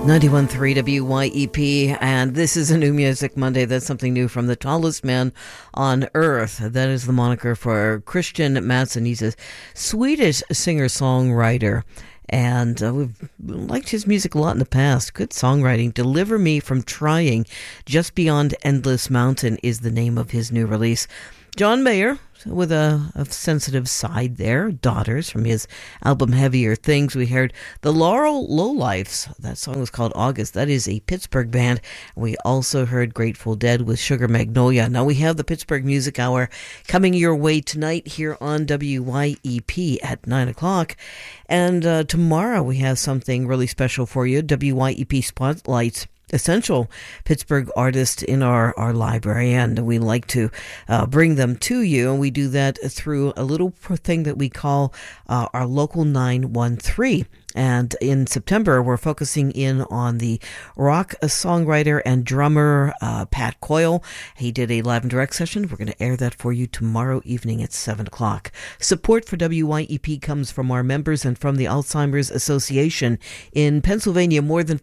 91.3 WYEP, and this is a New Music Monday. That's something new from the tallest man on earth. That is the moniker for Christian Mattsson. He's a Swedish singer-songwriter, and we've liked his music a lot in the past. Good songwriting. Deliver Me from Trying, Just Beyond Endless Mountain is the name of his new release. John Mayer, with a sensitive side there, Daughters, from his album Heavier Things. We heard the Laurel Lowlifes. That song was called August. That is a Pittsburgh band. We also heard Grateful Dead with Sugar Magnolia. Now we have the Pittsburgh Music Hour coming your way tonight here on WYEP at 9 o'clock. And tomorrow we have something really special for you. WYEP Spotlights essential Pittsburgh artists in our library, and we like to bring them to you, and we do that through a little thing that we call our Local 913. And in September, we're focusing in on the rock songwriter and drummer Pat Coyle. He did a live and direct session. We're going to air that for you tomorrow evening at 7 o'clock. Support for WYEP comes from our members and from the Alzheimer's Association. In Pennsylvania, more than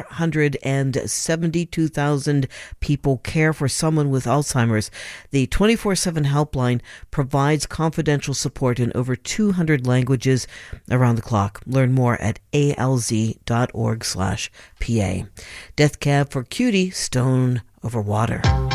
472,000 people care for someone with Alzheimer's. The 24/7 helpline provides confidential support in over 200 languages around the clock. Learn more at alz.org/PA. Death Cab for Cutie, Stone Over Water.